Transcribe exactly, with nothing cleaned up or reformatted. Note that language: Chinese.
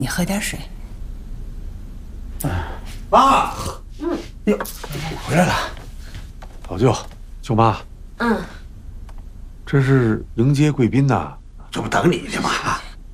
你喝点水。 妈，嗯，哟，回来了。老舅，舅妈， 嗯， 这是迎接贵宾呐， 这不等你呢吗？